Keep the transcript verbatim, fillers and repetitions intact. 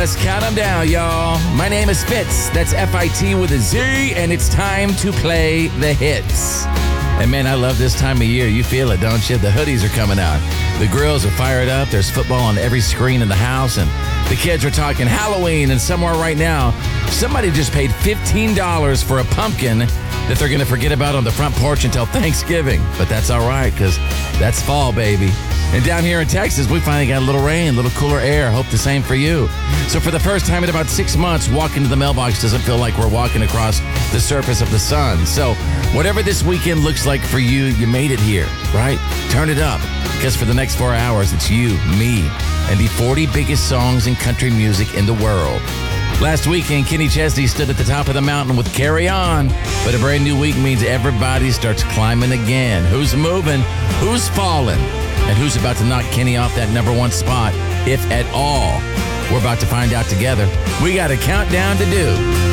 Let's count them down, y'all. My name is Fitz. That's F I T with a Z, and it's time to play the hits. And man, I love this time of year. You feel it, don't you? The hoodies are coming out. The grills are fired up. There's football on every screen in the house, and the kids are talking Halloween. And somewhere right now, somebody just paid fifteen dollars for a pumpkin that they're going to forget about on the front porch until Thanksgiving. But that's all right, because that's fall, baby. And down here in Texas, we finally got a little rain, a little cooler air. Hope the same for you. So for the first time in about six months, walking to the mailbox doesn't feel like we're walking across the surface of the sun. So whatever this weekend looks like for you, you made it here, right? Turn it up, because for the next four hours, it's you, me, and the forty biggest songs in country music in the world. Last weekend, Kenny Chesney stood at the top of the mountain with Carry On, but a brand new week means everybody starts climbing again. Who's moving? Who's falling? And who's about to knock Kenny off that number one spot, if at all? We're about to find out together. We got a countdown to do.